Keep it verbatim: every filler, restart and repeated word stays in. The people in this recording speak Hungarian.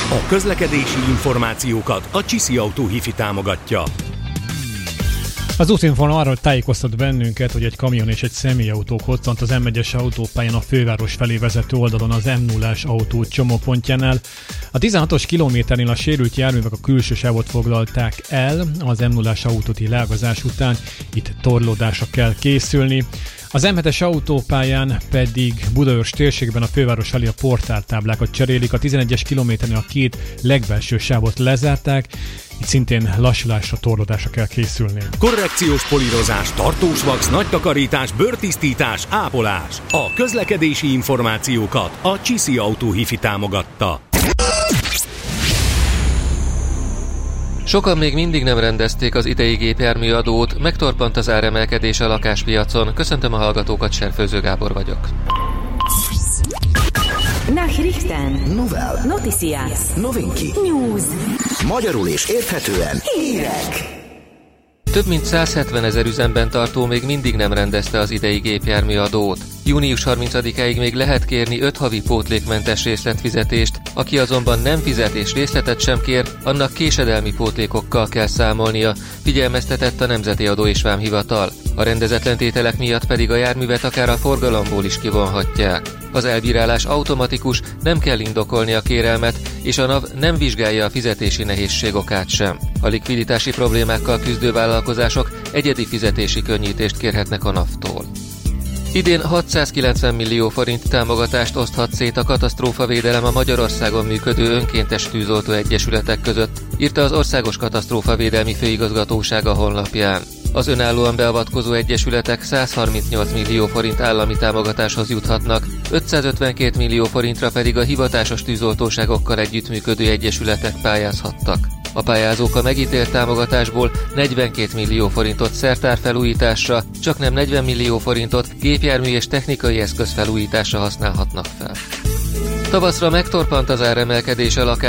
A közlekedési információkat a Csiszi Autó Hifi támogatja. Az útinforma arról tájékoztat bennünket, hogy egy kamion és egy személyautó koccant az M egyes autópályán a főváros felé vezető oldalon az M nullás autó csomópontjánál. A tizenhatos kilométernél a sérült járművek a külső sávot foglalták el az M nullás autóti leágazás után, itt torlódásra kell készülni. Az M hetes autópályán pedig Budaörs térségben a főváros felé a portáltáblákat cserélik, a tizenegyes kilométernél a két legbelső sávot lezárták, itt szintén lassulásra, torlódásra kell készülni. Korrekciós polírozás, tartós vax, nagy takarítás, bőrtisztítás, ápolás. A közlekedési információkat a Csiszi Autó Hifi támogatta. Sokan még mindig nem rendezték az idei gépjárműadót, megtorpant az áremelkedés a lakáspiacon. Köszöntöm a hallgatókat, Serfőző Gábor vagyok. Nachrichten. Novel. Noticias. Novinki. News. Magyarul és érthetően. Hírek. Több mint száz hetven ezer üzemben tartó még mindig nem rendezte az idei gépjárműadót. június harmincadikáig még lehet kérni öt havi pótlékmentes részletfizetést, aki azonban nem fizet és részletet sem kér, annak késedelmi pótlékokkal kell számolnia, figyelmeztetett a Nemzeti Adó és Vámhivatal. A rendezetlen tételek miatt pedig a járművet akár a forgalomból is kivonhatják. Az elbírálás automatikus, nem kell indokolni a kérelmet, és a NAV nem vizsgálja a fizetési nehézség okát sem. A likviditási problémákkal küzdő vállalkozások egyedi fizetési könnyítést kérhetnek a NAV-tól. Idén hatszázkilencven millió forint támogatást oszthat szét a katasztrófavédelem a Magyarországon működő önkéntes tűzoltó egyesületek között, írta az Országos Katasztrófavédelmi Főigazgatóság a honlapján. Az önállóan beavatkozó egyesületek száz harmincnyolc millió forint állami támogatáshoz juthatnak, ötszázötvenkét millió forintra pedig a hivatásos tűzoltóságokkal együttműködő egyesületek pályázhattak. A pályázók a megítélt támogatásból negyvenkét millió forintot szertárfelújításra, csaknem negyven millió forintot gépjármű és technikai eszköz felújításra használhatnak fel. Tavaszra megtorpant az áremelkedés a lakás